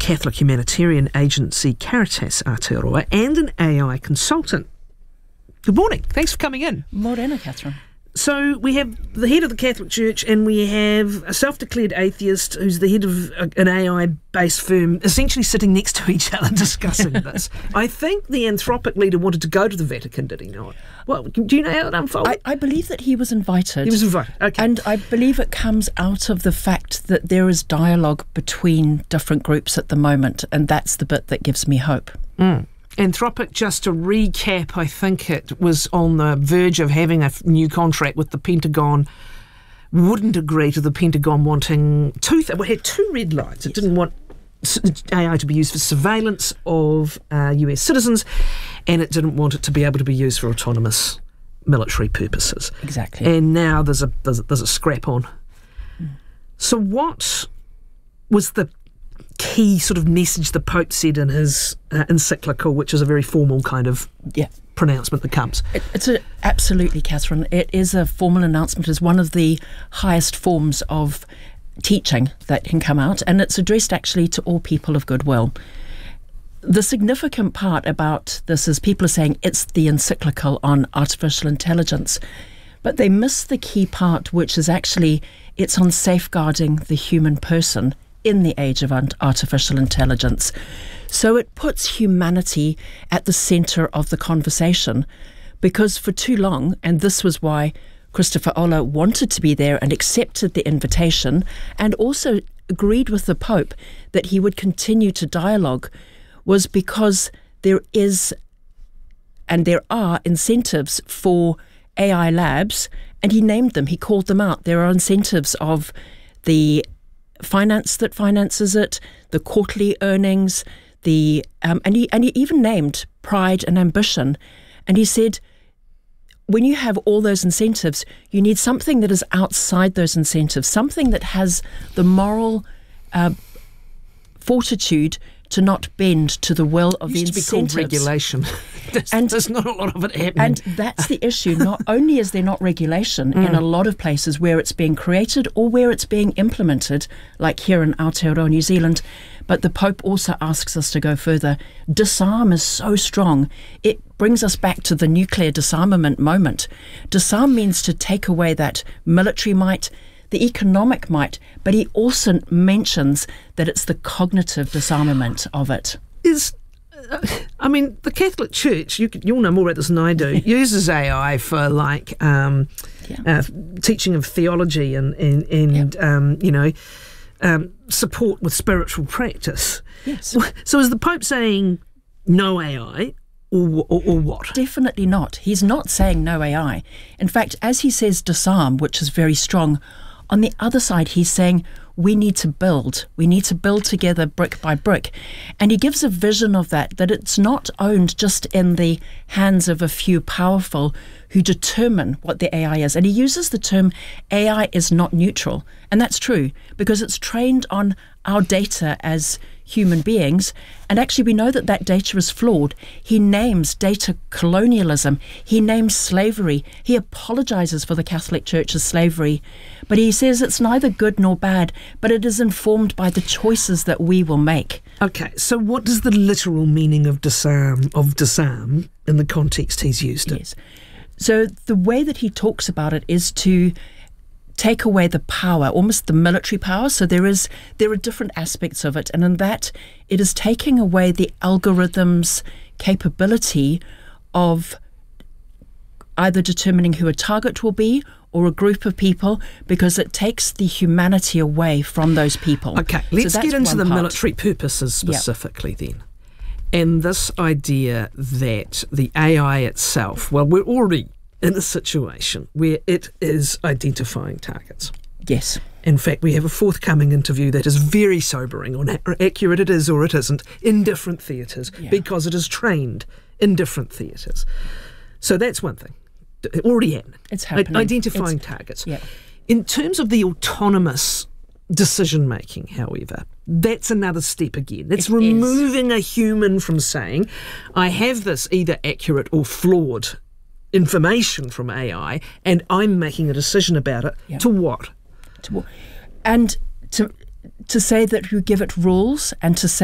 Catholic humanitarian agency Caritas Aotearoa and an AI consultant. Good morning. Thanks for coming in. Morena, Catherine. So we have the head of the Catholic Church and we have a self-declared atheist who's the head of an AI-based firm essentially sitting next to each other discussing this. I think the Anthropic leader wanted to go to the Vatican, did he not? Well, do you know how it unfolded? I believe that he was invited. He was invited, okay. And I believe it comes out of the fact that there is dialogue between different groups at the moment, and that's the bit that gives me hope. Anthropic, just to recap, I think it was on the verge of having a new contract with the Pentagon, wouldn't agree to the Pentagon wanting we had two red lines. It didn't want AI to be used for surveillance of US citizens, and it didn't want it to be able to be used for autonomous military purposes. Exactly. And now there's a scrap on. So what was the key sort of message the Pope said in his encyclical, which is a very formal kind of pronouncement that comes? Absolutely, Catherine. It is a formal announcement. It's one of the highest forms of teaching that can come out, and it's addressed actually to all people of goodwill. The significant part about this is people are saying it's the encyclical on artificial intelligence, but they miss the key part, which is actually it's on safeguarding the human person in the age of artificial intelligence. So it puts humanity at the centre of the conversation, because for too long, and this was why Christopher Olah wanted to be there and accepted the invitation and also agreed with the Pope that he would continue to dialogue, was because there is and there are incentives for AI labs, and he named them, he called them out. There are incentives of the finance that finances it, the quarterly earnings, and he even named pride and ambition. And he said, when you have all those incentives, you need something that is outside those incentives, something that has the moral fortitude to not bend to the will of the incentives. It used to be called regulation. There's not a lot of it happening. And that's the issue. Not only is there not regulation in a lot of places where it's being created or where it's being implemented, like here in Aotearoa, New Zealand, but the Pope also asks us to go further. Disarm is so strong. It brings us back to the nuclear disarmament moment. Disarm means to take away that military might, the economic might, but he also mentions that it's the cognitive disarmament of it. The Catholic Church, you'll know more about this than I do, uses AI for teaching of theology and support with spiritual practice. Yes. So is the Pope saying no AI? Or what? Definitely not. He's not saying no AI. In fact, as he says disarm, which is very strong, on the other side he's saying we need to build. We need to build together brick by brick. And he gives a vision of that it's not owned just in the hands of a few powerful who determine what the AI is. And he uses the term AI is not neutral. And that's true, because it's trained on our data as human beings, and actually we know that data is flawed. He names data colonialism, he names slavery, he apologises for the Catholic Church's slavery, but he says it's neither good nor bad, but it is informed by the choices that we will make. Okay, so what does the literal meaning of disarm in the context he's used it? Yes. So the way that he talks about it is to take away the power, almost the military power. So there are different aspects of it, and in that it is taking away the algorithm's capability of either determining who a target will be or a group of people, because it takes the humanity away from those people. Okay, let's get into the military purposes specifically then. And this idea that the AI itself, well, we're already in a situation where it is identifying targets. Yes. In fact, we have a forthcoming interview that is very sobering on how accurate it is or it isn't in different theatres, because it is trained in different theatres. So that's one thing. Already happening. It's happening. Identifying targets. Yeah. In terms of the autonomous decision-making, however, that's another step again. It's removing a human from saying, I have this either accurate or flawed information from AI, and I'm making a decision about it. To what? And to say that you give it rules, and to say